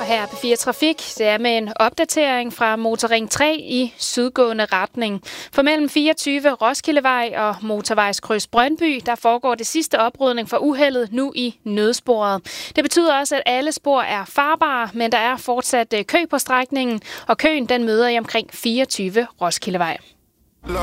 her på 4 Trafik. Det er med en opdatering fra Motorring 3 i sydgående retning. For mellem 24 Roskildevej og Motorvejskryds Brøndby, der foregår det sidste oprydning for uheldet nu i nødsporet. Det betyder også, at alle spor er farbare, men der er fortsat kø på strækningen, og køen den møder i omkring 24 Roskildevej.